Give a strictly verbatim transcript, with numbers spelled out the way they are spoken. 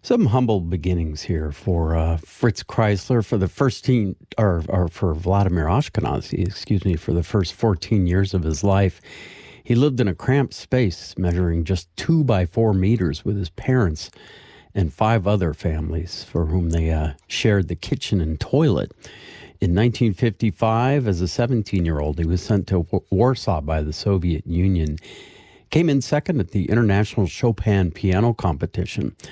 Some humble beginnings here for uh, Fritz Kreisler for the first teen, or, or for Vladimir Ashkenazy, excuse me, for the first fourteen years of his life. He lived in a cramped space measuring just two by four meters with his parents and five other families for whom they uh, shared the kitchen and toilet. In nineteen fifty-five, as a seventeen-year-old, he was sent to w- Warsaw by the Soviet Union. Came in second at the International Chopin Piano Competition.